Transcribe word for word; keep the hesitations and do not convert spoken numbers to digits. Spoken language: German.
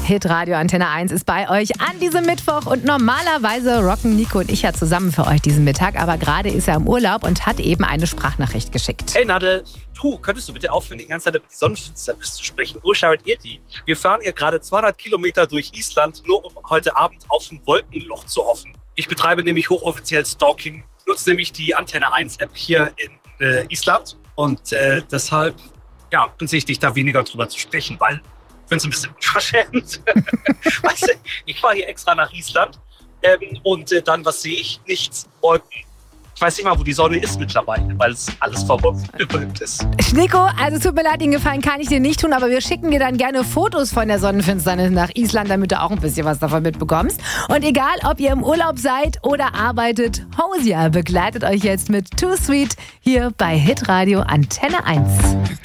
Hitradio Antenne eins ist bei euch an diesem Mittwoch und normalerweise rocken Nico und ich ja zusammen für euch diesen Mittag, aber gerade ist er im Urlaub und hat eben eine Sprachnachricht geschickt. Hey Nadel, du, könntest du bitte aufhören, die ganze Zeit über die Sonnenfinsternis zu sprechen? Wo schaut ihr die? Wir fahren hier gerade zweihundert Kilometer durch Island, nur um heute Abend auf ein Wolkenloch zu hoffen. Ich betreibe nämlich hochoffiziell Stalking, nutze nämlich die Antenne eins App hier in äh, Island und äh, deshalb ja, sehe ich dich da weniger drüber zu sprechen, weil ich finde es ein bisschen unverschämt. Weißt du, ich fahre hier extra nach Island ähm, und äh, dann, was sehe ich? Nichts, Wolken. Ich weiß nicht mal, wo die Sonne ist mittlerweile, weil es alles verwölkt ist. Nico, also tut mir leid, den Gefallen kann ich dir nicht tun, aber wir schicken dir dann gerne Fotos von der Sonnenfinsternis nach Island, damit du auch ein bisschen was davon mitbekommst. Und egal, ob ihr im Urlaub seid oder arbeitet, Hozier begleitet euch jetzt mit Too Sweet hier bei Hitradio Antenne eins.